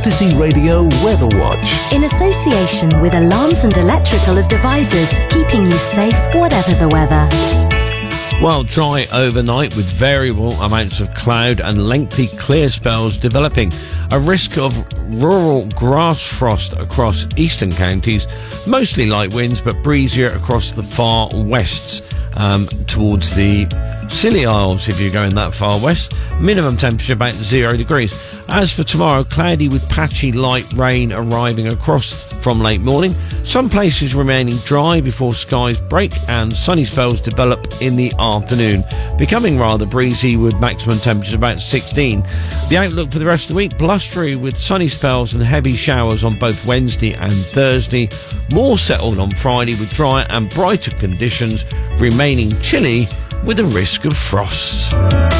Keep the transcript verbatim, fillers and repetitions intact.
Emergency Radio Weather Watch. In association with Alarms and Electrical Devices, keeping you safe whatever the weather. Well, dry overnight with variable amounts of cloud and lengthy clear spells developing. A risk of rural grass frost across eastern counties. Mostly light winds, but breezier across the far wests um, towards the Scilly Isles if you're going that far west. Minimum temperature about zero degrees. As for tomorrow, cloudy with patchy light rain arriving across from late morning. Some places remaining dry before skies break and sunny spells develop in the afternoon, becoming rather breezy with maximum temperature about sixteen. The outlook for the rest of the week, blustery with sunny spells and heavy showers on both Wednesday and Thursday. More settled on Friday with drier and brighter conditions, remaining chilly with a risk of frost.